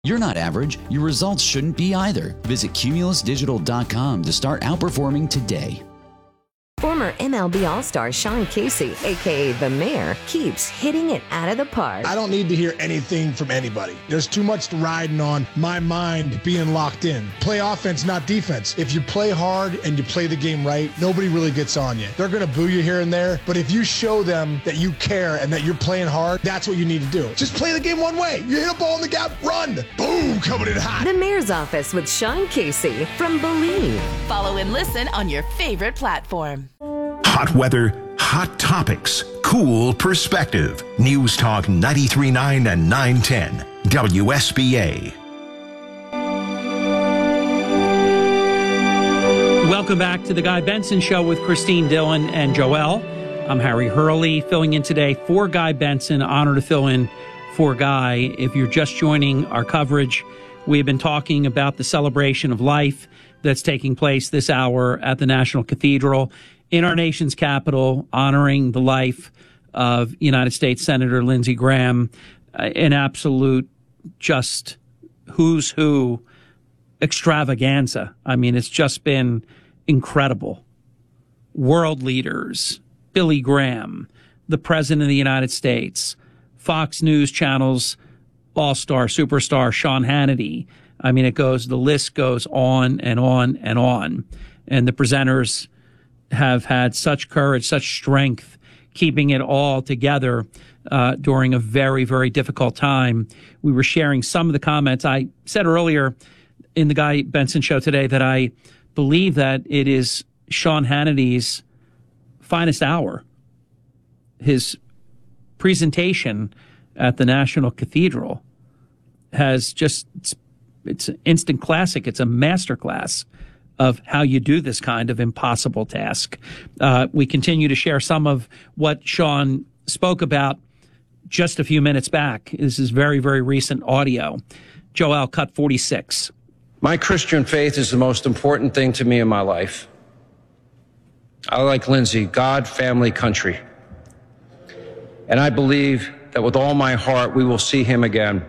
You're not average. Your results shouldn't be either. Visit CumulusDigital.com to start outperforming today. Former MLB All-Star Sean Casey, a.k.a. The Mayor, keeps hitting it out of the park. I don't need to hear anything from anybody. There's too much riding on my mind being locked in. Play offense, not defense. If you play hard and you play the game right, nobody really gets on you. They're going to boo you here and there, but if you show them that you care and that you're playing hard, that's what you need to do. Just play the game one way. You hit a ball in the gap, run. Boom, coming in hot. The Mayor's Office with Sean Casey from Believe. Follow and listen on your favorite platform. Hot weather, hot topics, cool perspective. News Talk 93.9 and 910 WSBA. Welcome back to the Guy Benson Show with Christine Dillon and Joelle. I'm Harry Hurley, filling in today for Guy Benson. Honor to fill in for Guy. If you're just joining our coverage, we've been talking about the celebration of life that's taking place this hour at the National Cathedral in our nation's capital, honoring the life of United States Senator Lindsey Graham, an absolute just who's who extravaganza. I mean, it's just been incredible. World leaders, Billy Graham, the President of the United States, Fox News Channel's all-star, superstar, Sean Hannity. I mean, the list goes on and on and on. And the presenters have had such courage, such strength, keeping it all together during a very, very difficult time. We were sharing some of the comments. I said earlier in the Guy Benson Show today that I believe that it is Sean Hannity's finest hour. His presentation at the National Cathedral has just, it's an instant classic. It's a masterclass of how you do this kind of impossible task. We continue to share some of what Sean spoke about just a few minutes back. This is very, very recent audio. Joel, cut 46. My Christian faith is the most important thing to me in my life. I like Lindsey, God, family, country. And I believe that with all my heart, we will see him again.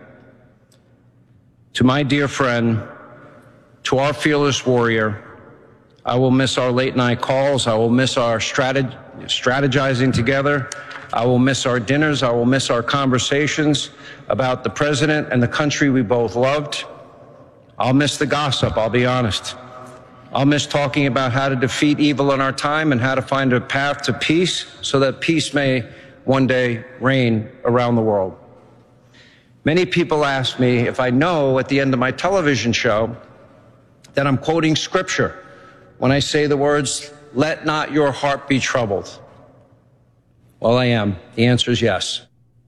To my dear friend, to our fearless warrior, I will miss our late night calls. I will miss our strategizing together. I will miss our dinners. I will miss our conversations about the president and the country we both loved. I'll miss the gossip, I'll be honest. I'll miss talking about how to defeat evil in our time and how to find a path to peace so that peace may one day reign around the world. Many people ask me if I know at the end of my television show that I'm quoting scripture when I say the words, "Let not your heart be troubled." Well, I am. The answer is yes.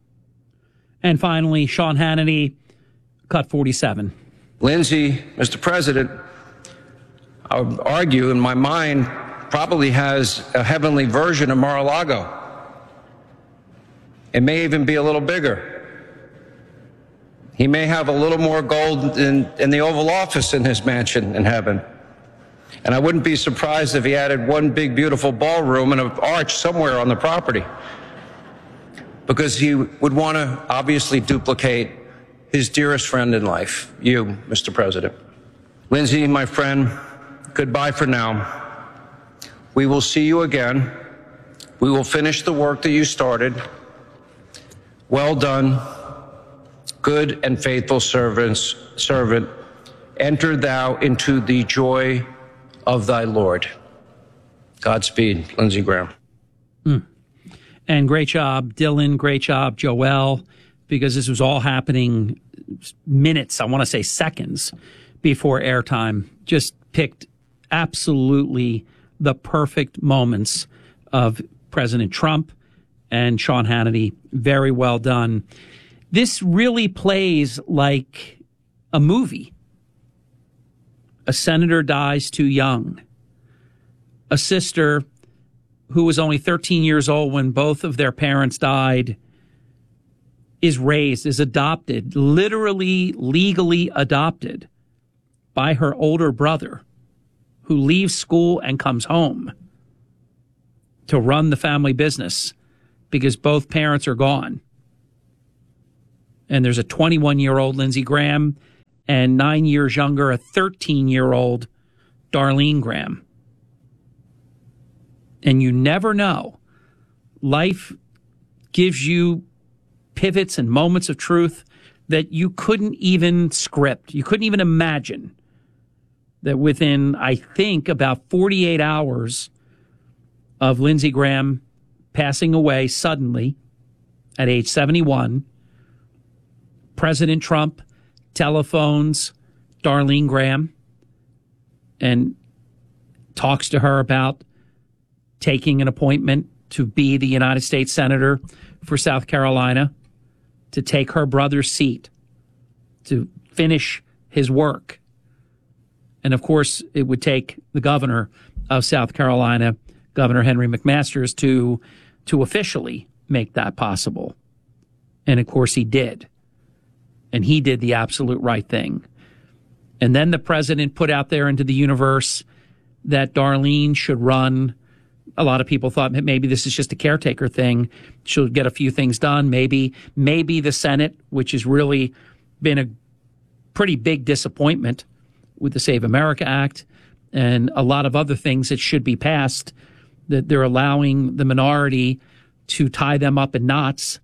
And finally, Sean Hannity, cut 47. Lindsey, Mr. President, I would argue in my mind probably has a heavenly version of Mar-a-Lago. It may even be a little bigger. He may have a little more gold in the Oval Office in his mansion in heaven. And I wouldn't be surprised if he added one big, beautiful ballroom and an arch somewhere on the property. Because he would want to obviously duplicate his dearest friend in life, you, Mr. President. Lindsey, my friend, goodbye for now. We will see you again. We will finish the work that you started. Well done, good and faithful servant. Enter thou into the joy of thy Lord. Godspeed, Lindsey Graham. And great job, Dylan. Great job, Joelle, because this was all happening minutes, I want to say seconds, before airtime. Just picked absolutely the perfect moments of President Trump and Sean Hannity. Very well done. This really plays like a movie. A senator dies too young. A sister who was only 13 years old when both of their parents died is raised, is adopted, literally legally adopted by her older brother, who leaves school and comes home to run the family business because both parents are gone. And there's a 21-year-old Lindsey Graham and 9 years younger, a 13-year-old Darlene Graham. And you never know. Life gives you pivots and moments of truth that you couldn't even script. You couldn't even imagine that within, I think, about 48 hours of Lindsey Graham passing away suddenly at age 71, President Trump telephones Darlene Graham and talks to her about taking an appointment to be the United States Senator for South Carolina, to take her brother's seat, to finish his work. And of course, it would take the governor of South Carolina, Governor Henry McMaster, to officially make that possible. And of course, he did. And he did the absolute right thing. And then the president put out there into the universe that Darlene should run. A lot of people thought maybe this is just a caretaker thing. She'll get a few things done. Maybe the Senate, which has really been a pretty big disappointment with the Save America Act and a lot of other things that should be passed, that they're allowing the minority to tie them up in knots.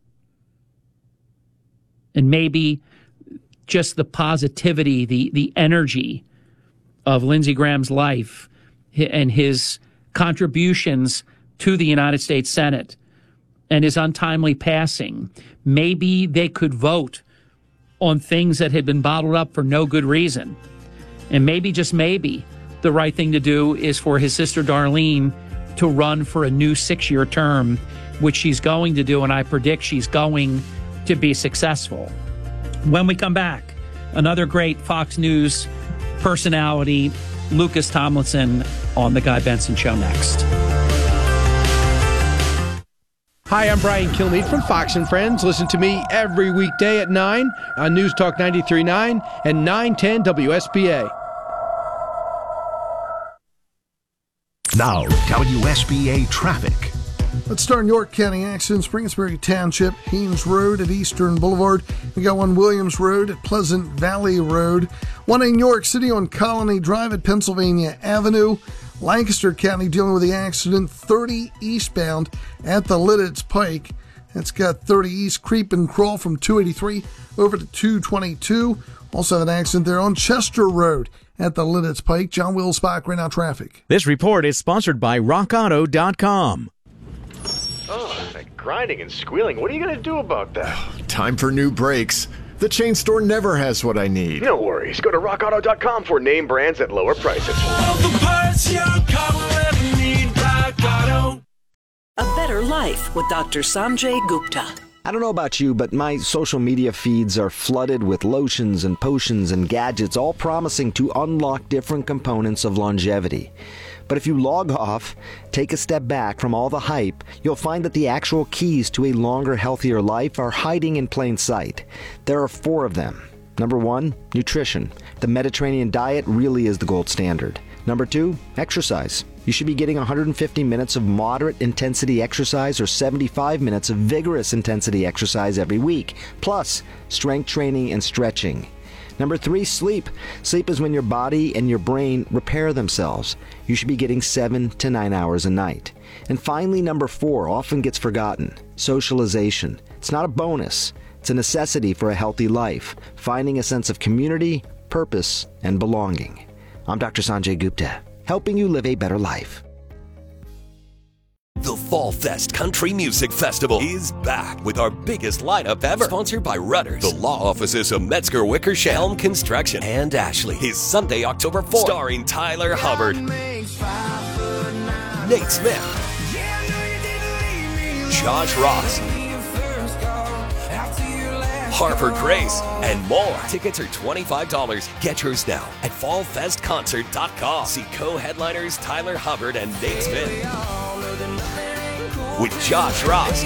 And maybe just the positivity, the energy of Lindsey Graham's life and his contributions to the United States Senate and his untimely passing, maybe they could vote on things that had been bottled up for no good reason. And maybe, just maybe, the right thing to do is for his sister Darlene to run for a new 6-year term, which she's going to do, and I predict she's going to be successful. When we come back, another great Fox News personality, Lucas Tomlinson, on The Guy Benson Show next. Hi, I'm Brian Kilmeade from Fox & Friends. Listen to me every weekday at 9 on News Talk 93.9 and 910 WSBA. Now, WSBA traffic. Let's start in York County. Accident, Springsbury Township, Haynes Road at Eastern Boulevard. We got one Williams Road at Pleasant Valley Road. One in York City on Colony Drive at Pennsylvania Avenue. Lancaster County dealing with the accident, 30 eastbound at the Lidditz Pike. That's got 30 east creep and crawl from 283 over to 222. Also have an accident there on Chester Road at the Lidditz Pike. John Wills-Bach, right now traffic. This report is sponsored by RockAuto.com. Oh, that grinding and squealing. What are you going to do about that? Time for new brakes. The chain store never has what I need. No worries. Go to RockAuto.com for name brands at lower prices. All the parts your car will ever need. Rock Auto. A Better Life with Dr. Sanjay Gupta. I don't know about you, but my social media feeds are flooded with lotions and potions and gadgets, all promising to unlock different components of longevity. But if you log off, take a step back from all the hype, you'll find that the actual keys to a longer, healthier life are hiding in plain sight. There are 4 of them. Number 1, nutrition. The Mediterranean diet really is the gold standard. Number 2, exercise. You should be getting 150 minutes of moderate intensity exercise or 75 minutes of vigorous intensity exercise every week, plus strength training and stretching. Number 3, sleep. Sleep is when your body and your brain repair themselves. You should be getting 7 to 9 hours a night. And finally, number 4 often gets forgotten. Socialization. It's not a bonus. It's a necessity for a healthy life, finding a sense of community, purpose, and belonging. I'm Dr. Sanjay Gupta, helping you live a better life. The Fall Fest Country Music Festival is back with our biggest lineup ever. Sponsored by Rudders, the law offices of Metzger Wickersham, Helm Construction, and Ashley. Is Sunday, October 4th. Starring Tyler Hubbard, Nate Smith, Josh Ross, Harper Grace, and more. Tickets are $25. Get yours now at fallfestconcert.com. See co-headliners Tyler Hubbard and Nate Smith with Josh Ross,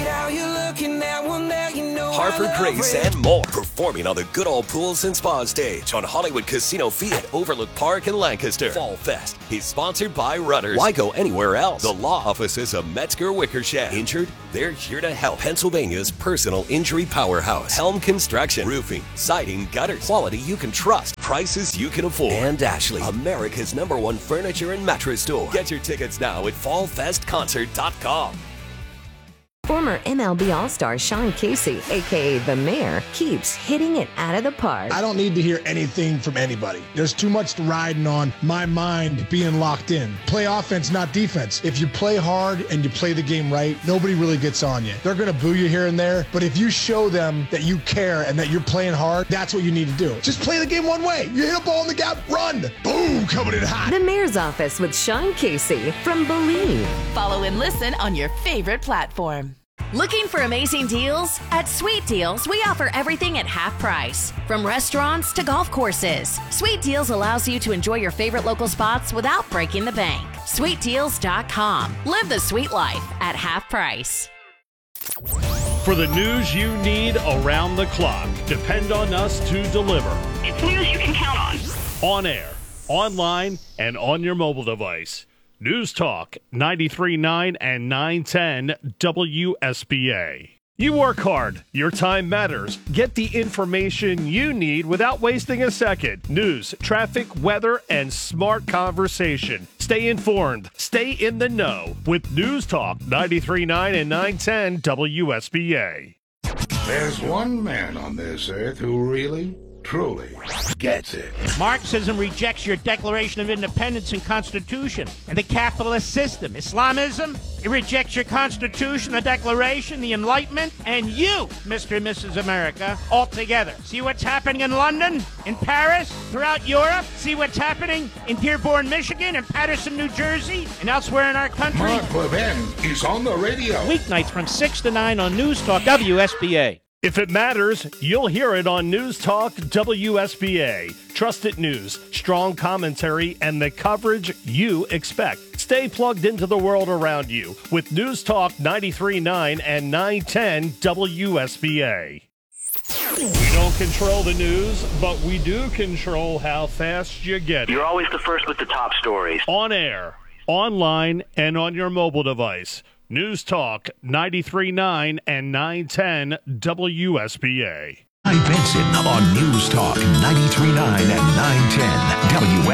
Harper Grace, and more. Performing on the Good Old Pools and Spa stage on Hollywood Casino Fee at Overlook Park in Lancaster. Fall Fest is sponsored by Rudders. Why go anywhere else? The law offices of Metzger Wickersham. Injured? They're here to help. Pennsylvania's personal injury powerhouse. Helm Construction. Roofing, siding, gutters. Quality you can trust. prices you can afford. And Ashley, America's #1 furniture and mattress store. Get your tickets now at fallfestconcert.com. Former MLB All-Star Sean Casey, a.k.a. The Mayor, keeps hitting it out of the park. I don't need to hear anything from anybody. There's too much riding on my mind being locked in. Play offense, not defense. If you play hard and you play the game right, nobody really gets on you. They're going to boo you here and there, but if you show them that you care and that you're playing hard, that's what you need to do. Just play the game one way. You hit a ball in the gap, run. Boom, coming in hot. The Mayor's Office with Sean Casey from Believe. Follow and listen on your favorite platform. Looking for amazing deals? At Sweet Deals, we offer everything at half price. From restaurants to golf courses, Sweet Deals allows you to enjoy your favorite local spots without breaking the bank. SweetDeals.com. Live the sweet life at half price. For the news you need around the clock, depend on us to deliver. It's news you can count on. On air, online, and on your mobile device. News Talk 93.9 and 910 WSBA. You work hard. Your time matters. Get the information you need without wasting a second. News, traffic, weather, and smart conversation. Stay informed. Stay in the know with News Talk 93.9 and 910 WSBA. There's one man on this earth who really, truly gets it. Marxism rejects your Declaration of Independence and Constitution and the capitalist system. Islamism, it rejects your Constitution, the Declaration, the Enlightenment, and you, Mr. and Mrs. America, altogether. See what's happening in London, in Paris, throughout Europe? See what's happening in Dearborn, Michigan, and Patterson, New Jersey, and elsewhere in our country? Mark Levin is on the radio. Weeknights from 6 to 9 on News Talk WSBA. If it matters, you'll hear it on News Talk WSBA. Trusted news, strong commentary, and the coverage you expect. Stay plugged into the world around you with News Talk 93.9 and 910 WSBA. We don't control the news, but we do control how fast you get it. You're always the first with the top stories. On air, online, and on your mobile device. News Talk 93.9 and 910 WSBA. Guy Benson on News Talk 93.9 and 910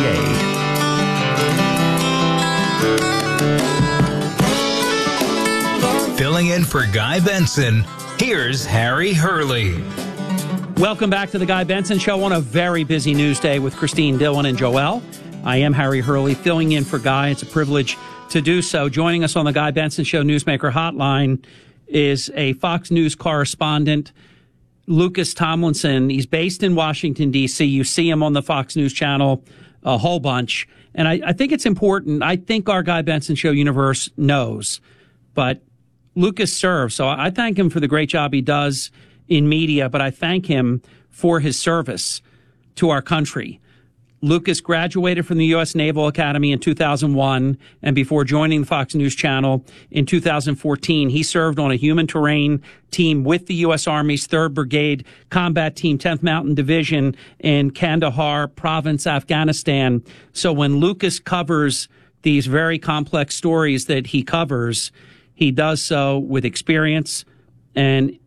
WSBA. Filling in for Guy Benson, here's Harry Hurley. Welcome back to the Guy Benson Show on a very busy news day with Christine Dillon and Joelle. I am Harry Hurley, filling in for Guy. It's a privilege to do so. Joining us on the Guy Benson Show Newsmaker Hotline is a Fox News correspondent, Lucas Tomlinson. He's based in Washington, D.C. You see him on the Fox News channel a whole bunch. And I think it's important. I think our Guy Benson Show universe knows. But Lucas serves. So I thank him for the great job he does in media, but I thank him for his service to our country. Lucas graduated from the U.S. Naval Academy in 2001, and before joining the Fox News Channel in 2014, he served on a human terrain team with the U.S. Army's 3rd Brigade Combat Team, 10th Mountain Division in Kandahar Province, Afghanistan. So when Lucas covers these very complex stories that he covers, he does so with experience and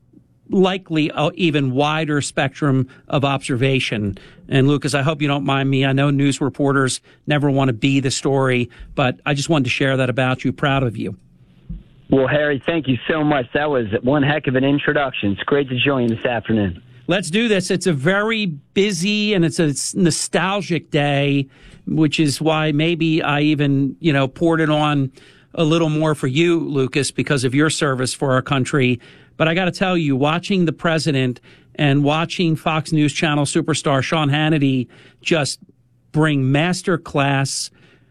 likely an even wider spectrum of observation. And Lucas, I hope you don't mind me. I know news reporters never want to be the story, but I just wanted to share that about you. Proud of you. Well, Harry, thank you so much. That was one heck of an introduction. It's great to join you this afternoon. Let's do this. It's a very busy and it's a nostalgic day, which is why maybe I even, poured it on a little more for you, Lucas, because of your service for our country. But I got to tell you, watching the president and watching Fox News Channel superstar Sean Hannity just bring masterclass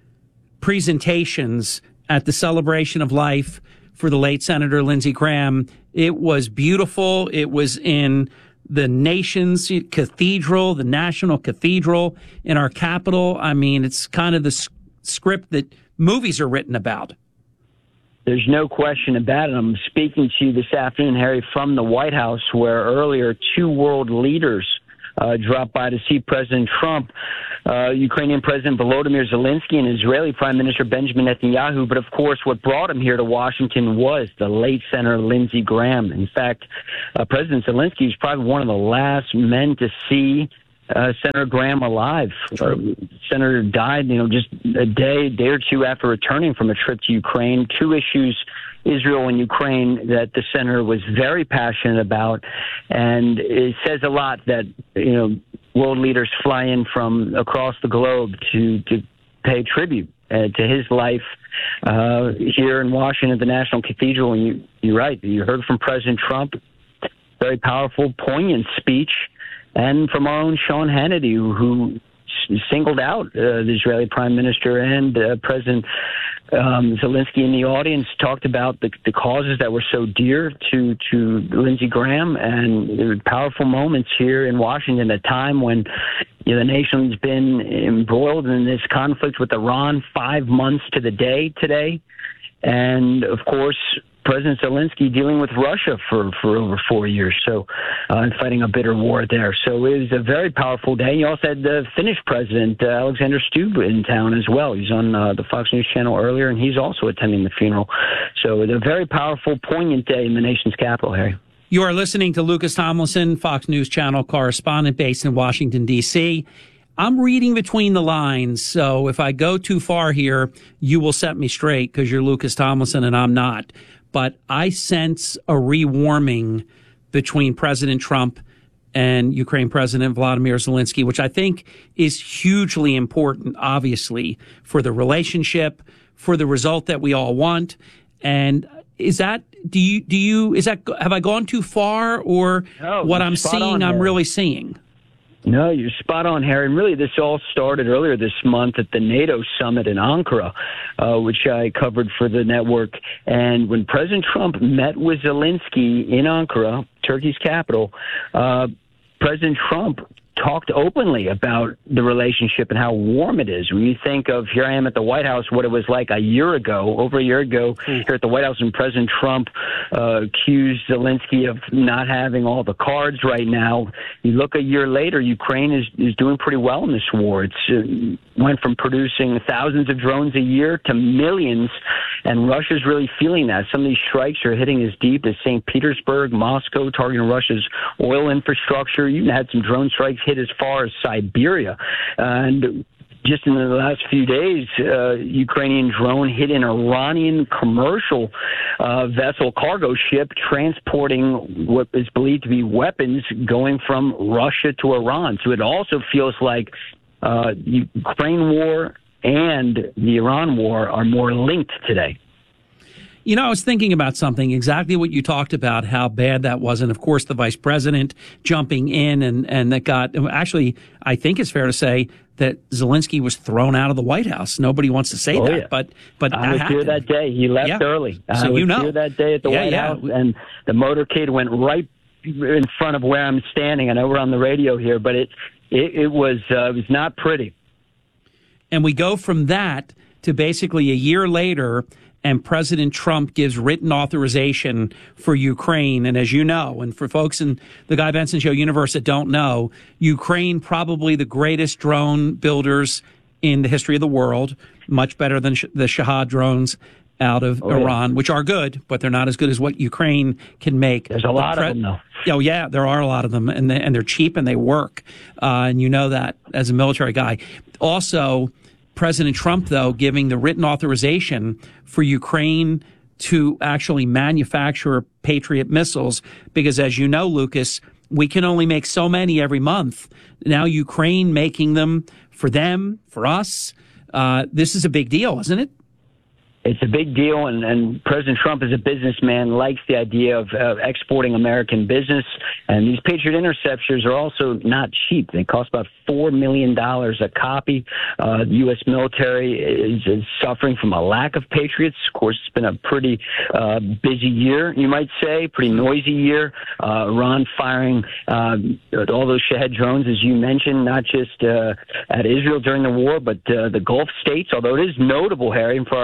presentations at the celebration of life for the late Senator Lindsey Graham, it was beautiful. It was in the nation's cathedral, the National Cathedral in our capital. I mean, it's kind of the script that movies are written about. There's no question about it. I'm speaking to you this afternoon, Harry, from the White House, where earlier 2 world leaders dropped by to see President Trump, Ukrainian President Volodymyr Zelensky and Israeli Prime Minister Benjamin Netanyahu. But, of course, what brought him here to Washington was the late Senator Lindsey Graham. In fact, President Zelensky was probably one of the last men to see Senator Graham alive. Senator died, just a day or two after returning from a trip to Ukraine. Two issues, Israel and Ukraine, that the senator was very passionate about, and it says a lot that world leaders fly in from across the globe to pay tribute to his life here in Washington at the National Cathedral. And you're right, you heard from President Trump, very powerful, poignant speech, and from our own Sean Hannity, who singled out the Israeli Prime Minister and President Zelensky in the audience, talked about the causes that were so dear to Lindsey Graham, and there were powerful moments here in Washington at a time when the nation's been embroiled in this conflict with Iran 5 months to the day today. And, of course, President Zelensky dealing with Russia for over 4 years, so fighting a bitter war there. So it was a very powerful day. You also had the Finnish president, Alexander Stubb, in town as well. He's on the Fox News channel earlier, and he's also attending the funeral. So it was a very powerful, poignant day in the nation's capital, Harry. You are listening to Lucas Tomlinson, Fox News Channel correspondent based in Washington, D.C. I'm reading between the lines, so if I go too far here, you will set me straight because you're Lucas Tomlinson and I'm not. But I sense a rewarming between President Trump and Ukraine President Volodymyr Zelensky, which I think is hugely important, obviously, for the relationship, for the result that we all want. And is that, have I gone too far, or what I'm seeing, I'm really seeing? No, you're spot on, Harry. And really, this all started earlier this month at the NATO summit in Ankara, which I covered for the network. And when President Trump met with Zelensky in Ankara, Turkey's capital, President Trump talked openly about the relationship and how warm it is. When you think of, here I am at the White House, what it was like over a year ago, here at the White House, when President Trump accused Zelensky of not having all the cards right now. You look a year later, Ukraine is doing pretty well in this war. It's went from producing thousands of drones a year to millions, and Russia's really feeling that. Some of these strikes are hitting as deep as St. Petersburg, Moscow, targeting Russia's oil infrastructure. You even had some drone strikes hit as far as Siberia. And just in the last few days, Ukrainian drone hit an Iranian commercial vessel, cargo ship, transporting what is believed to be weapons going from Russia to Iran. So it also feels like Ukraine war and the Iran war are more linked today. I was thinking about something, exactly what you talked about, how bad that was. And, of course, the vice president jumping in and that got – actually, I think it's fair to say that Zelensky was thrown out of the White House. Nobody wants to say that, yeah. but I was here that day. He left early. So I was here that day at the White House, and the motorcade went right in front of where I'm standing. I know we're on the radio here, but it was not pretty. And we go from that to basically a year later – and President Trump gives written authorization for Ukraine. And as you know, and for folks in the Guy Benson Show universe that don't know, Ukraine, probably the greatest drone builders in the history of the world, much better than the Shahad drones out of Iran, which are good, but they're not as good as what Ukraine can make. There's a lot of them, though. Oh, yeah, there are a lot of them, and they're cheap and they work. And you know that as a military guy. Also, President Trump, though, giving the written authorization for Ukraine to actually manufacture Patriot missiles, because as you know, Lucas, we can only make so many every month. Now Ukraine making them, for us. This is a big deal, isn't it? It's a big deal, and President Trump, as a businessman, likes the idea of exporting American business. And these Patriot interceptors are also not cheap. They cost about $4 million a copy. The U.S. military is suffering from a lack of Patriots. Of course, it's been a pretty busy year, you might say, pretty noisy year. Iran firing all those Shahed drones, as you mentioned, not just at Israel during the war, but the Gulf states, although it is notable, Harry, and for our listeners,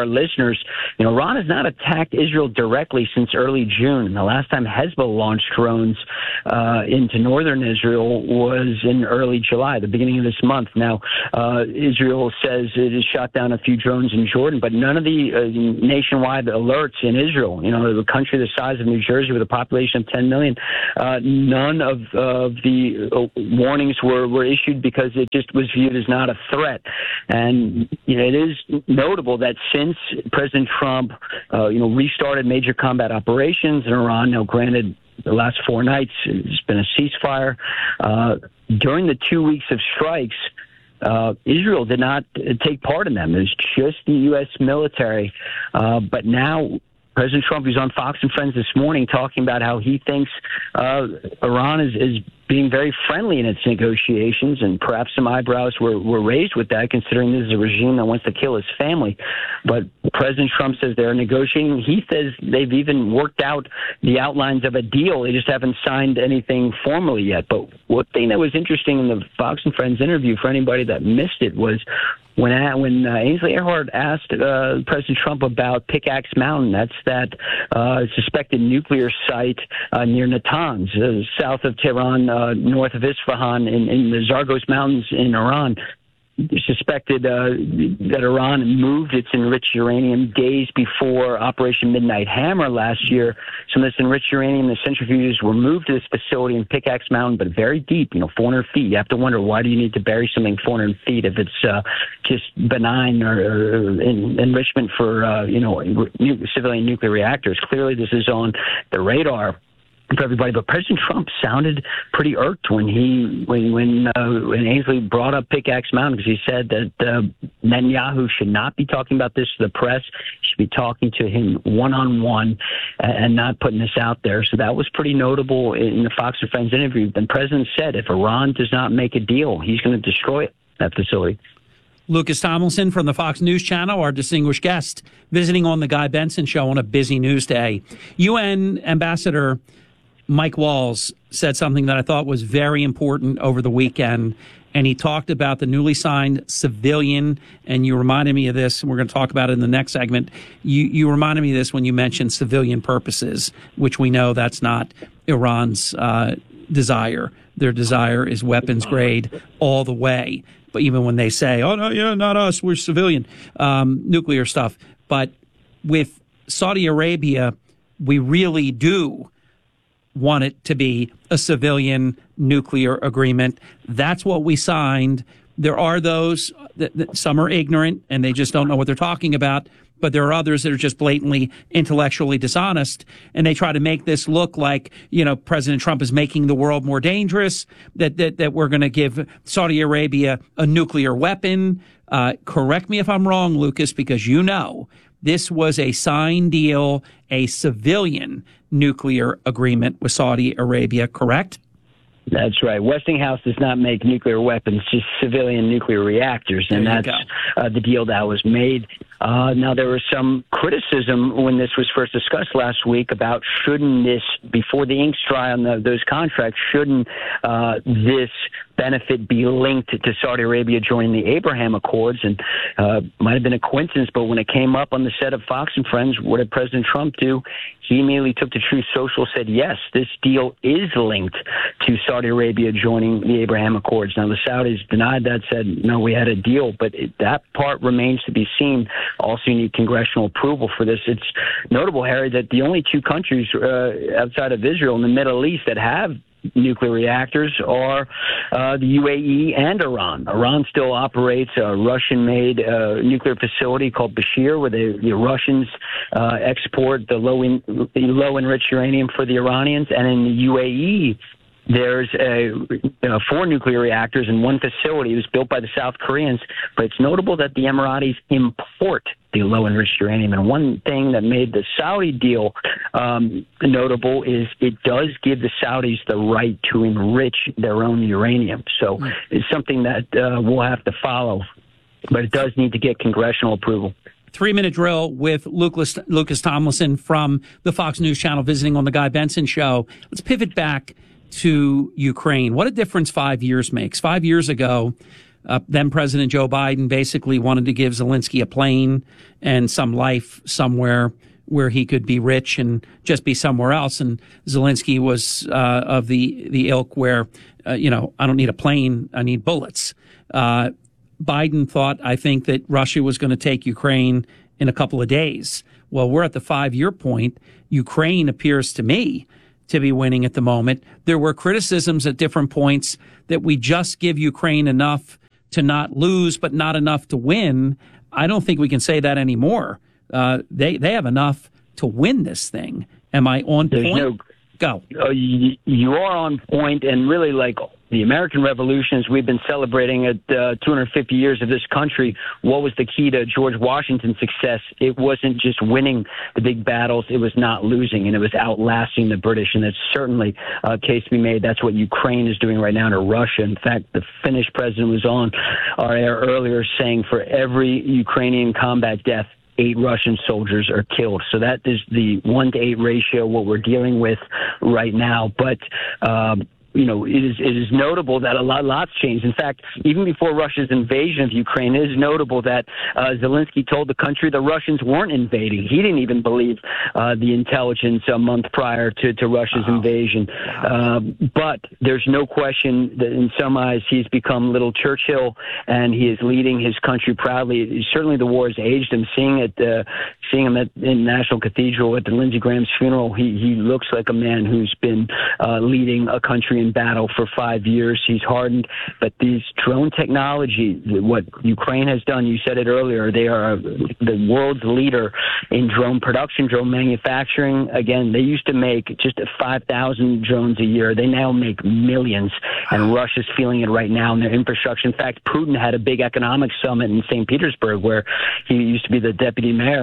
listeners, Iran has not attacked Israel directly since early June. The last time Hezbollah launched drones into northern Israel was in early July, the beginning of this month. Now, Israel says it has shot down a few drones in Jordan, but none of the nationwide alerts in Israel, the country the size of New Jersey with a population of 10 million, none of the warnings were issued because it just was viewed as not a threat. And, it is notable that since President Trump, restarted major combat operations in Iran, now granted the last 4 nights, it's been a ceasefire. During the 2 weeks of strikes, Israel did not take part in them. It was just the U.S. military. But now President Trump, who's on Fox and Friends this morning, talking about how he thinks Iran is being very friendly in its negotiations, and perhaps some eyebrows were raised with that, considering this is a regime that wants to kill his family. But President Trump says they're negotiating. He says they've even worked out the outlines of a deal. They just haven't signed anything formally yet. But one thing that was interesting in the Fox and Friends interview, for anybody that missed it, was when Ainsley Earhardt asked President Trump about Pickaxe Mountain. That's that suspected nuclear site near Natanz, south of Tehran, north of Isfahan, in the Zagros Mountains in Iran. Suspected that Iran moved its enriched uranium days before Operation Midnight Hammer last year. Some of this enriched uranium, the centrifuges were moved to this facility in Pickaxe Mountain, but very deep, 400 feet. You have to wonder, why do you need to bury something 400 feet if it's just benign or enrichment for, civilian nuclear reactors? Clearly, this is on the radar for everybody. But President Trump sounded pretty irked when Ainsley brought up Pickaxe Mountain, because he said that Netanyahu should not be talking about this to the press. He should be talking to him one-on-one and not putting this out there. So that was pretty notable in the Fox and Friends interview. The president said if Iran does not make a deal, he's going to destroy it, that facility. Lucas Tomlinson from the Fox News Channel, our distinguished guest, visiting on the Guy Benson Show on a busy news day. UN Ambassador Mike Walls said something that I thought was very important over the weekend, and he talked about the newly signed civilian, and you reminded me of this, and we're going to talk about it in the next segment. You reminded me of this when you mentioned civilian purposes, which we know that's not Iran's desire. Their desire is weapons grade all the way. But even when they say, oh, no, yeah, not us, we're civilian, nuclear stuff. But with Saudi Arabia, we really do want it to be a civilian nuclear agreement. That's what we signed. There are those that some are ignorant and they just don't know what they're talking about, but there are others that are just blatantly intellectually dishonest, and they try to make this look like, President Trump is making the world more dangerous, that we're going to give Saudi Arabia a nuclear weapon. Correct me if I'm wrong, Lucas, because this was a signed deal, a civilian nuclear agreement with Saudi Arabia, correct? That's right. Westinghouse does not make nuclear weapons, just civilian nuclear reactors, and that's the deal that was made. Now, there was some criticism when this was first discussed last week about shouldn't this, before the ink's dry on those contracts, shouldn't this benefit be linked to Saudi Arabia joining the Abraham Accords? And might have been a coincidence, but when it came up on the set of Fox and Friends, what did President Trump do? He immediately took to Truth Social, said, yes, this deal is linked to Saudi Arabia joining the Abraham Accords. Now, the Saudis denied that, said, no, we had a deal, but that part remains to be seen. Also, you need congressional approval for this. It's notable, Harry, that the only two countries outside of Israel in the Middle East that have nuclear reactors are the UAE and Iran. Iran still operates a Russian-made nuclear facility called Bashir, where the Russians export the low enriched uranium for the Iranians. And in the UAE, there's 4 nuclear reactors in one facility. It was built by the South Koreans, but it's notable that the Emiratis import the low-enriched uranium. And one thing that made the Saudi deal notable is it does give the Saudis the right to enrich their own uranium. So it's something that we'll have to follow, but it does need to get congressional approval. 3-minute drill with Lucas Tomlinson from the Fox News Channel visiting on the Guy Benson Show. Let's pivot back to Ukraine. What a difference 5 years makes. 5 years ago, Then President Joe Biden basically wanted to give Zelensky a plane and some life somewhere where he could be rich and just be somewhere else. And Zelensky was of the ilk where, I don't need a plane, I need bullets. Biden thought, I think, that Russia was going to take Ukraine in a couple of days. Well, we're at the 5-year point. Ukraine appears to me to be winning at the moment. There were criticisms at different points that we just give Ukraine enough to not lose, but not enough to win. I don't think we can say that anymore. They have enough to win this thing. Am I on point? Go. You are on point, and really, like the American revolutions, we've been celebrating at 250 years of this country. What was the key to George Washington's success? It wasn't just winning the big battles. It was not losing, and it was outlasting the British. And that's certainly a case to be made. That's what Ukraine is doing right now to Russia. In fact, the Finnish president was on our air earlier saying for every Ukrainian combat death, 8 Russian soldiers are killed. So that is the 1-to-8 ratio, what we're dealing with right now. But, it is notable that lots changed. In fact, even before Russia's invasion of Ukraine, it is notable that Zelensky told the country the Russians weren't invading. He didn't even believe the intelligence a month prior to Russia's invasion. But there's no question that in some eyes he's become little Churchill, and he is leading his country proudly. Certainly the war has aged him. Seeing him in National Cathedral at the Lindsey Graham's funeral, he looks like a man who's been leading a country in battle for 5 years. He's hardened, but these drone technology, what Ukraine has done, you said it earlier, they are the world's leader in drone production, drone manufacturing. Again, they used to make just 5,000 drones a year. They now make millions, and Russia's feeling it right now in their infrastructure. In fact, Putin had a big economic summit in St. Petersburg where he used to be the deputy mayor,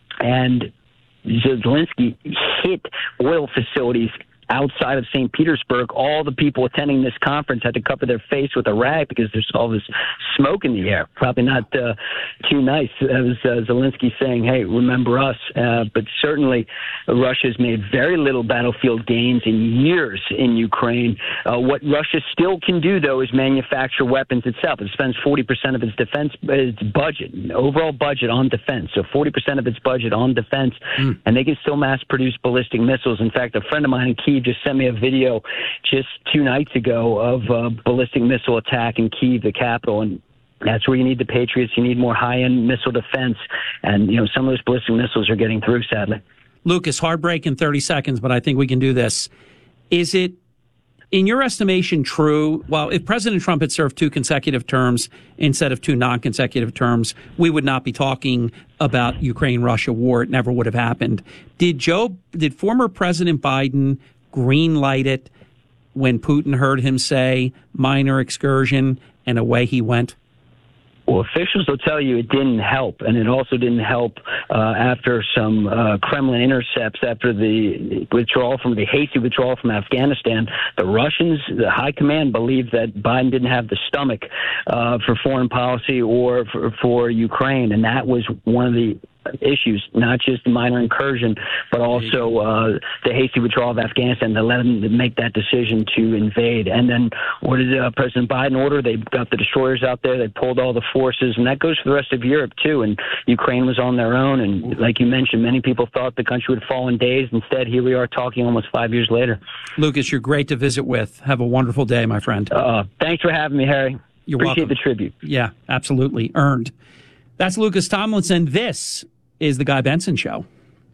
and Zelensky hit oil facilities outside of St. Petersburg. All the people attending this conference had to cover their face with a rag because there's all this smoke in the air. Probably not too nice. That was Zelensky saying, hey, remember us. But certainly Russia's made very little battlefield gains in years in Ukraine. What Russia still can do, though, is manufacture weapons itself. It spends 40% of its budget, overall budget on defense. So 40% of its budget on defense, and they can still mass produce ballistic missiles. In fact, a friend of mine in Kyiv just sent me a video just 2 nights ago of a ballistic missile attack in Kyiv, the capital, and that's where you need the Patriots. You need more high-end missile defense, and some of those ballistic missiles are getting through, sadly. Lucas, hard break in 30 seconds, but I think we can do this. Is it, in your estimation, true? Well, if President Trump had served 2 consecutive terms instead of 2 non-consecutive terms, we would not be talking about Ukraine-Russia war. It never would have happened. Did former President Biden green light it when Putin heard him say minor excursion and away he went? Well, officials will tell you it didn't help, and it also didn't help after some Kremlin intercepts, after the hasty withdrawal from Afghanistan. The Russians, the high command, believed that Biden didn't have the stomach for foreign policy or for Ukraine, and that was one of the issues, not just the minor incursion, but also the hasty withdrawal of Afghanistan that led them to make that decision to invade. And then what did President Biden order? They got the destroyers out there, they pulled all the forces, and that goes for the rest of Europe too. And Ukraine was on their own, and like you mentioned, many people thought the country would fall in days. Instead, here we are talking almost 5 years later. Lucas, you're great to visit with. Have a wonderful day, my friend. Thanks for having me, Harry. You're Appreciate welcome. the tribute. Yeah, absolutely. Earned. That's Lucas Tomlinson. This is The Guy Benson Show.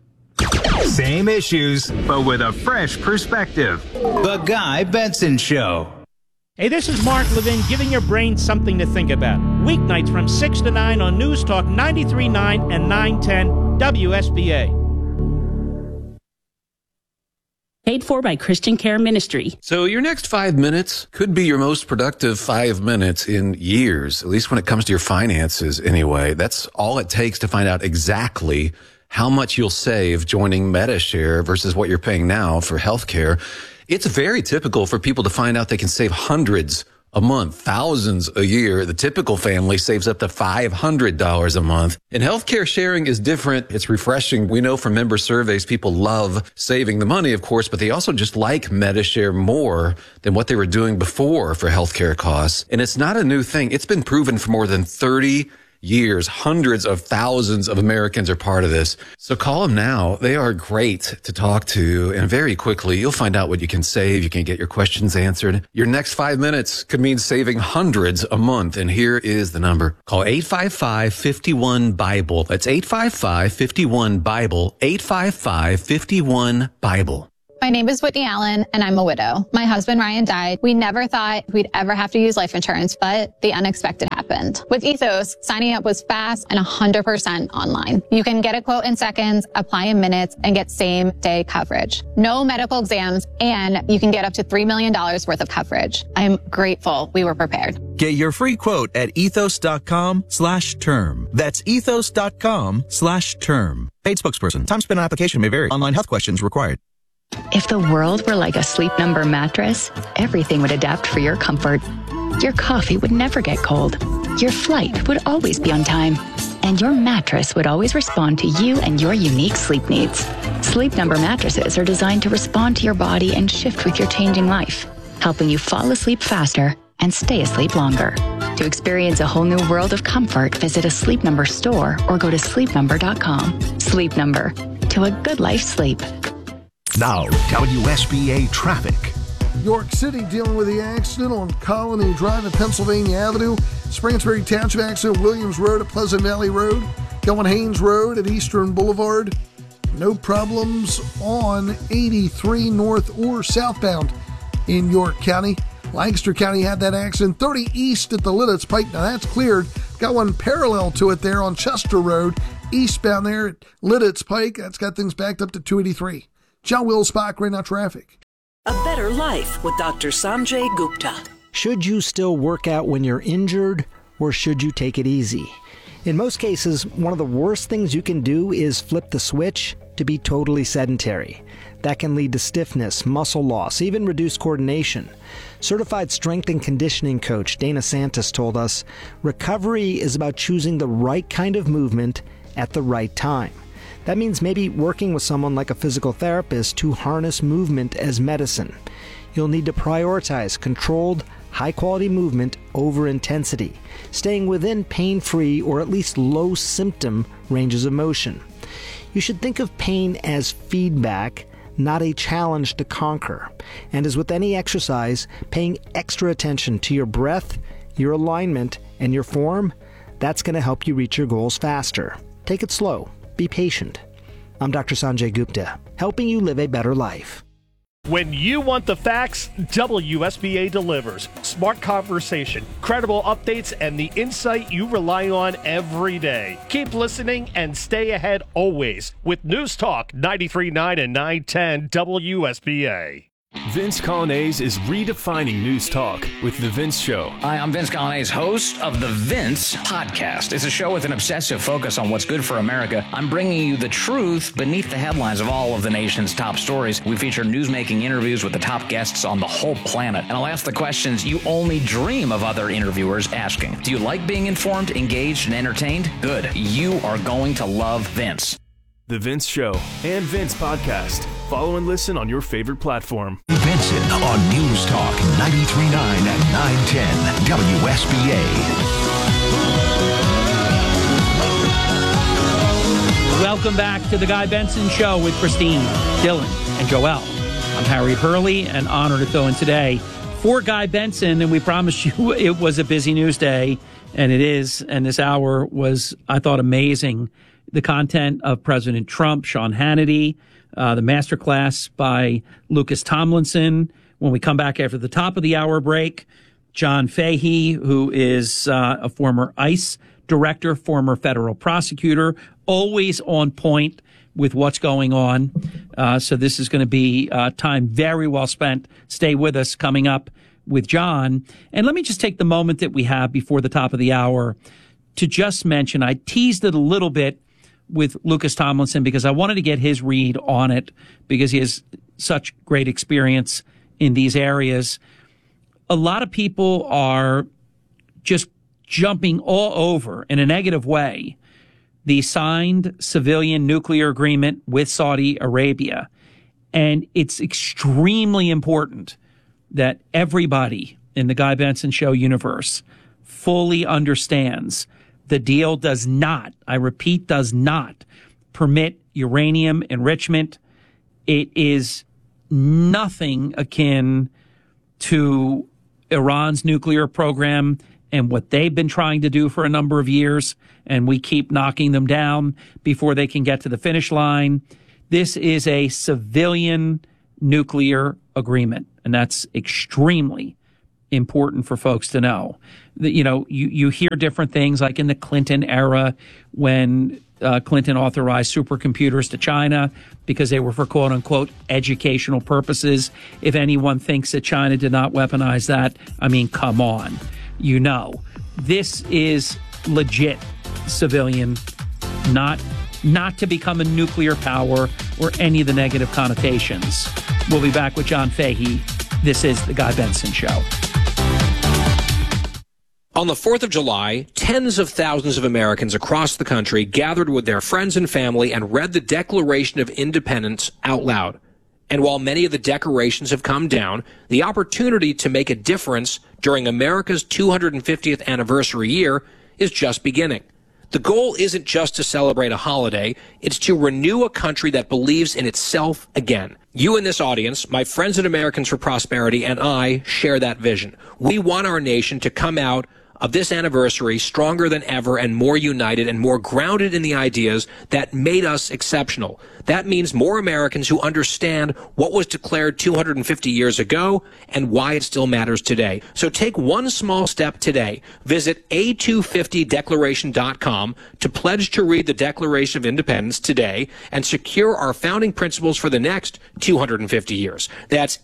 Same issues, but with a fresh perspective. The Guy Benson Show. Hey, this is Mark Levin giving your brain something to think about. Weeknights from 6 to 9 on News Talk 93.9 and 910 WSBA. Paid for by Christian Care Ministry. So your next 5 minutes could be your most productive 5 minutes in years, at least when it comes to your finances anyway. That's all it takes to find out exactly how much you'll save joining MediShare versus what you're paying now for healthcare. It's very typical for people to find out they can save hundreds a month, thousands a year. The typical family saves up to $500 a month. And healthcare sharing is different. It's refreshing. We know from member surveys, people love saving the money, of course, but they also just like Medi-Share more than what they were doing before for healthcare costs. And it's not a new thing. It's been proven for more than 30 years. Hundreds of thousands of Americans are part of this. So call them now. They are great to talk to. And very quickly, you'll find out what you can save. You can get your questions answered. Your next 5 minutes could mean saving hundreds a month. And here is the number. Call 855-51-BIBLE. That's 855-51-BIBLE. 855-51-BIBLE. My name is Whitney Allen, and I'm a widow. My husband, Ryan, died. We never thought we'd ever have to use life insurance, but the unexpected happened. With Ethos, signing up was fast and 100% online. You can get a quote in seconds, apply in minutes, and get same-day coverage. No medical exams, and you can get up to $3 million worth of coverage. I'm grateful we were prepared. Get your free quote at ethos.com/term. That's ethos.com/term. Paid spokesperson. Time spent on application may vary. Online health questions required. If the world were like a Sleep Number mattress, everything would adapt for your comfort. Your coffee would never get cold. Your flight would always be on time. And your mattress would always respond to you and your unique sleep needs. Sleep Number mattresses are designed to respond to your body and shift with your changing life, helping you fall asleep faster and stay asleep longer. To experience a whole new world of comfort, visit a Sleep Number store or go to sleepnumber.com. Sleep Number. To a good life sleep. Now, WSBA traffic. York City dealing with the accident on Colony Drive at Pennsylvania Avenue. Springersbury Township accident, Williams Road at Pleasant Valley Road. Going Haynes Road at Eastern Boulevard. No problems on 83 north or southbound in York County. Lancaster County had that accident 30 east at the Lidditz Pike. Now that's cleared. Got one parallel to it there on Chester Road, eastbound there at Lidditz Pike. That's got things backed up to 283. John Wills-Bach, right now traffic. A Better Life with Dr. Sanjay Gupta. Should you still work out when you're injured, or should you take it easy? In most cases, one of the worst things you can do is flip the switch to be totally sedentary. That can lead to stiffness, muscle loss, even reduced coordination. Certified strength and conditioning coach Dana Santos told us, recovery is about choosing the right kind of movement at the right time. That means maybe working with someone like a physical therapist to harness movement as medicine. You'll need to prioritize controlled, high-quality movement over intensity, staying within pain-free or at least low-symptom ranges of motion. You should think of pain as feedback, not a challenge to conquer. And as with any exercise, paying extra attention to your breath, your alignment, and your form, that's going to help you reach your goals faster. Take it slow. Be patient. I'm Dr. Sanjay Gupta, helping you live a better life. When you want the facts, WSBA delivers. Smart conversation, credible updates, and the insight you rely on every day. Keep listening and stay ahead always with News Talk 93.9 and 910 WSBA. Vince Colonnese is redefining news talk with The Vince Show. Hi, I'm Vince Colonnese, host of The Vince Podcast. It's a show with an obsessive focus on what's good for America. I'm bringing you the truth beneath the headlines of all of the nation's top stories. We feature newsmaking interviews with the top guests on the whole planet. And I'll ask the questions you only dream of other interviewers asking. Do you like being informed, engaged, and entertained? Good. You are going to love Vince. The Vince Show and Vince Podcast. Follow and listen on your favorite platform. Benson on News Talk 93.9 and 910 WSBA. Welcome back to the Guy Benson Show with Christine, Dylan, and Joelle. I'm Harry Hurley, and honored to fill in today for Guy Benson. And we promised you it was a busy news day, and it is. And this hour was, I thought, amazing. The content of President Trump, Sean Hannity, the masterclass by Lucas Tomlinson. When we come back after the top of the hour break, John Fahey, who is a former ICE director, former federal prosecutor, always on point with what's going on. So this is going to be time very well spent. Stay with us coming up with John. And let me just take the moment that we have before the top of the hour to just mention, I teased it a little bit with Lucas Tomlinson because I wanted to get his read on it because he has such great experience in these areas. a lot of people are just jumping all over in a negative way the signed civilian nuclear agreement with Saudi Arabia. And it's extremely important that everybody in the Guy Benson Show universe fully understands the deal does not, I repeat, does not permit uranium enrichment. It is nothing akin to Iran's nuclear program and what they've been trying to do for a number of years, and we keep knocking them down before they can get to the finish line. This is a civilian nuclear agreement, and that's extremely important for folks to know. You hear different things, like in the Clinton era when Clinton authorized supercomputers to China because they were for quote-unquote educational purposes. If anyone thinks that China did not weaponize that, I mean, come on. This is legit civilian, not to become a nuclear power or any of the negative connotations. We'll be back with John Fahey. This is The Guy Benson Show. On the 4th of July, tens of thousands of Americans across the country gathered with their friends and family and read the Declaration of Independence out loud. And while many of the decorations have come down, the opportunity to make a difference during America's 250th anniversary year is just beginning. The goal isn't just to celebrate a holiday, it's to renew a country that believes in itself again. You in this audience, my friends at Americans for Prosperity, and I share that vision. We want our nation to come out of this anniversary stronger than ever and more united and more grounded in the ideas that made us exceptional. That means more Americans who understand what was declared 250 years ago and why it still matters today. So take one small step today. Visit a250declaration.com to pledge to read the Declaration of Independence today and secure our founding principles for the next 250 years. That's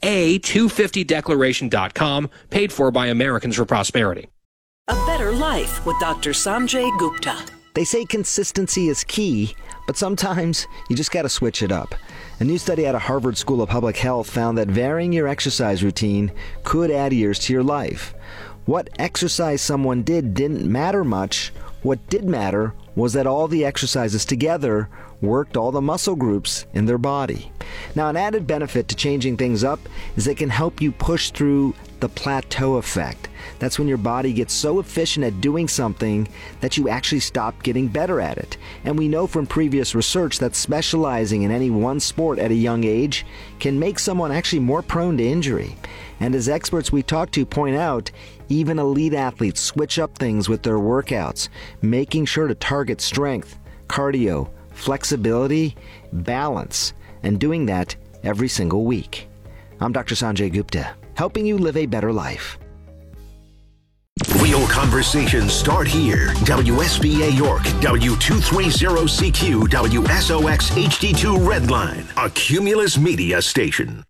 a250declaration.com, paid for by Americans for Prosperity. A Better Life with Dr. Sanjay Gupta. They say consistency is key, but sometimes you just got to switch it up. A new study out of Harvard School of Public Health found that varying your exercise routine could add years to your life. What exercise someone did didn't matter much. What did matter was that all the exercises together worked all the muscle groups in their body. Now, an added benefit to changing things up is they can help you push through the plateau effect. That's when your body gets so efficient at doing something that you actually stop getting better at it. And we know from previous research that specializing in any one sport at a young age can make someone actually more prone to injury. And as experts we talk to point out, even elite athletes switch up things with their workouts, making sure to target strength, cardio, flexibility, balance, and doing that every single week. I'm Dr. Sanjay Gupta, helping you live a better life. Real conversations start here. WSBA York, W230CQ, WSOX HD2 Redline, a Cumulus Media station.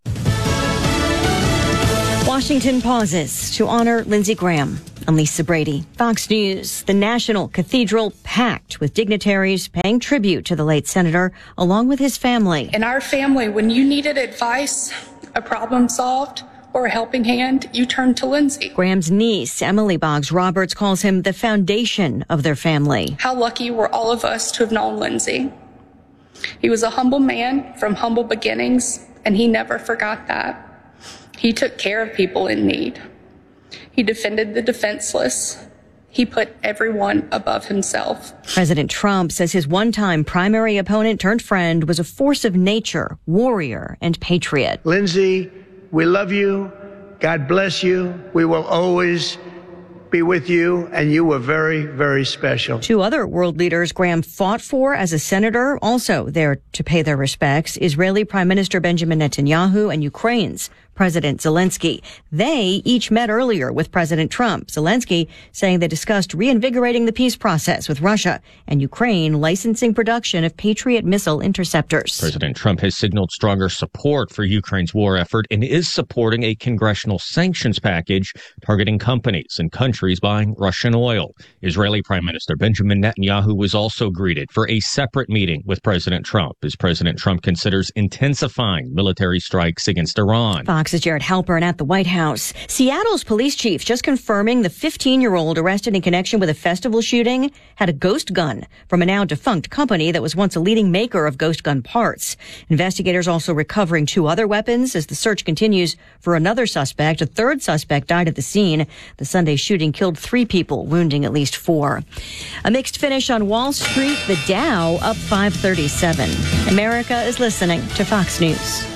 Washington pauses to honor Lindsey Graham. I'm Lisa Brady, Fox News. The National Cathedral packed with dignitaries paying tribute to the late senator, along with his family. In our family, when you needed advice, a problem solved, or a helping hand, you turned to Lindsey. Graham's niece, Emily Boggs Roberts, calls him the foundation of their family. How lucky were all of us to have known Lindsey. He was a humble man from humble beginnings, and he never forgot that. He took care of people in need. He defended the defenseless. He put everyone above himself. President Trump says his one-time primary opponent turned friend was a force of nature, warrior, and patriot. Lindsey, we love you. God bless you. We will always be with you, and you were very, very special. Two other world leaders Graham fought for as a senator, also there to pay their respects, Israeli Prime Minister Benjamin Netanyahu and Ukraine's President Zelensky. They each met earlier with President Trump. Zelensky saying they discussed reinvigorating the peace process with Russia and Ukraine licensing production of Patriot missile interceptors. President Trump has signaled stronger support for Ukraine's war effort and is supporting a congressional sanctions package targeting companies and countries buying Russian oil. Israeli Prime Minister Benjamin Netanyahu was also greeted for a separate meeting with President Trump as President Trump considers intensifying military strikes against Iran. Fox's Jared Halpern at the White House. Seattle's police chief just confirming the 15-year-old arrested in connection with a festival shooting had a ghost gun from a now defunct company that was once a leading maker of ghost gun parts. Investigators also recovering 2 other weapons as the search continues for another suspect. A third suspect died at the scene. The Sunday shooting killed 3 people, wounding at least 4. A mixed finish on Wall Street. The Dow up 537. America is listening to Fox News.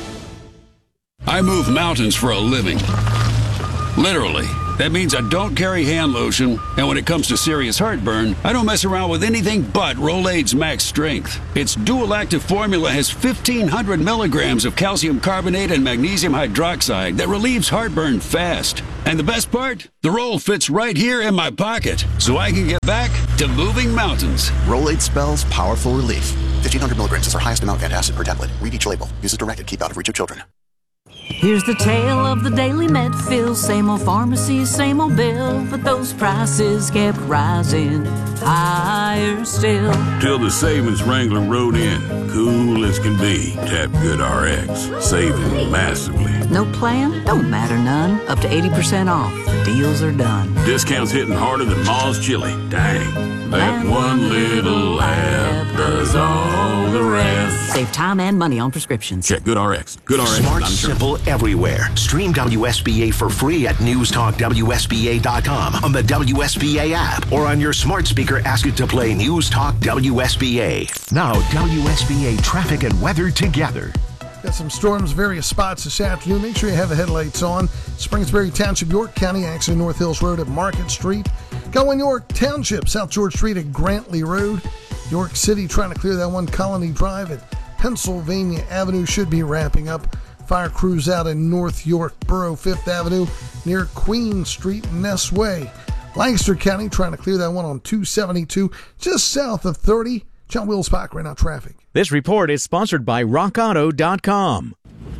I move mountains for a living. Literally. That means I don't carry hand lotion, and when it comes to serious heartburn, I don't mess around with anything but Rolaids Max Strength. Its dual-active formula has 1,500 milligrams of calcium carbonate and magnesium hydroxide that relieves heartburn fast. And the best part? The roll fits right here in my pocket, so I can get back to moving mountains. Rolaids spells powerful relief. 1,500 milligrams is our highest amount of antacid per tablet. Read each label. Use as directed. Keep out of reach of children. Here's the tale of the daily Medfill. Same old pharmacy, same old bill, but those prices kept rising higher still. Till the savings Wrangler rode in, cool as can be. Tap GoodRx, saving massively. No plan? Don't matter none. Up to 80% off. The deals are done. Discounts hitting harder than Ma's chili. Dang, that one little app does all the rest. Save time and money on prescriptions. Check GoodRx. GoodRx. Smart, simple, everywhere. Stream WSBA for free at newstalkwsba.com, on the WSBA app, or on your smart speaker. Ask it to play News Talk WSBA. Now, WSBA traffic and weather together. Got some storms, various spots this afternoon. Make sure you have the headlights on. Springsbury Township, York County, accident North Hills Road at Market Street. Going York Township, South George Street at Grantley Road. York City trying to clear that one. Colony Drive at Pennsylvania Avenue should be wrapping up. Fire crews out in North York Borough, 5th Avenue near Queen Street, Ness Way. Lancaster County trying to clear that one on 272 just south of 30. John Wills Park right now traffic. This report is sponsored by RockAuto.com.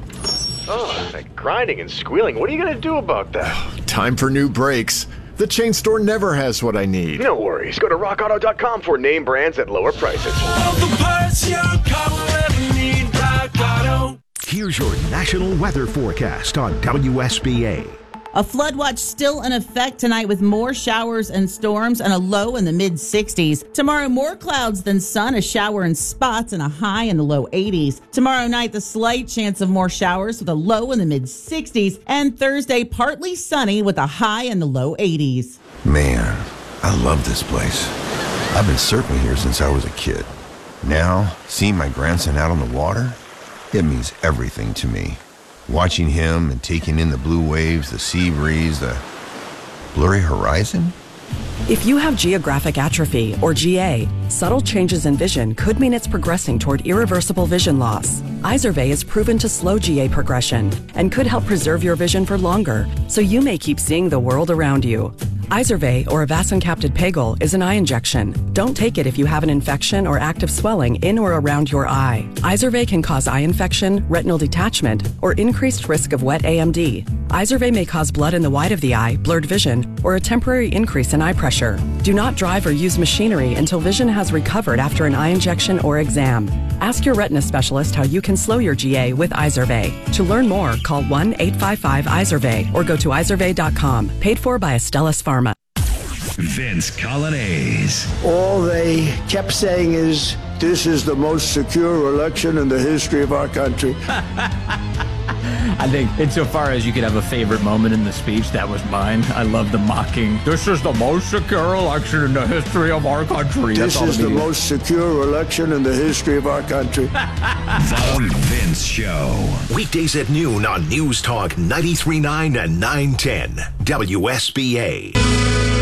Oh, that grinding and squealing. What are you going to do about that? Time for new brakes. The chain store never has what I need. No worries. Go to RockAuto.com for name brands at lower prices. All the parts your car will ever need, Rock Auto. Here's your national weather forecast on WSBA. A flood watch still in effect tonight with more showers and storms and a low in the mid-60s. Tomorrow, more clouds than sun, a shower in spots and a high in the low 80s. Tomorrow night, the slight chance of more showers with a low in the mid-60s. And Thursday, partly sunny with a high in the low 80s. Man, I love this place. I've been surfing here since I was a kid. Now, seeing my grandson out on the water, it means everything to me. Watching him and taking in the blue waves, the sea breeze, the blurry horizon. If you have geographic atrophy, or GA, subtle changes in vision could mean it's progressing toward irreversible vision loss. Izervay is proven to slow GA progression and could help preserve your vision for longer, so you may keep seeing the world around you. Izervay, or avacincaptad pegol, is an eye injection. Don't take it if you have an infection or active swelling in or around your eye. Izervay can cause eye infection, retinal detachment, or increased risk of wet AMD. Izervay may cause blood in the white of the eye, blurred vision, or a temporary increase in eye pressure. Do not drive or use machinery until vision has recovered after an eye injection or exam. Ask your retina specialist how you can slow your GA with Izervay. To learn more, call 1-855-IZERVAY or go to izervay.com. Paid for by Astellas Pharma. Vince Colonnese. All they kept saying is, this is the most secure election in the history of our country. I think insofar as you could have a favorite moment in the speech, that was mine. I love the mocking. This is the most secure election in the history of our country. This is the most secure election in the history of our country. The Vince Show. Weekdays at noon on News Talk 93.9 and 910 WSBA.